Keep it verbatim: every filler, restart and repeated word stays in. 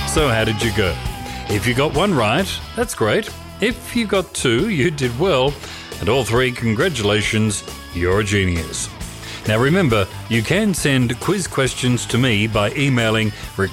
So how did you go? If you got one right, that's great. If you got two, you did well. And all three, congratulations, you're a genius. Now remember, you can send quiz questions to me by emailing